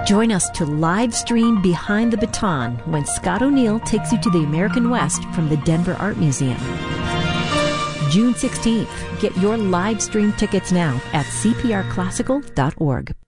Join us to live stream Behind the Baton when Scott O'Neill takes you to the American West from the Denver Art Museum. June 16th. Get your live stream tickets now at cprclassical.org.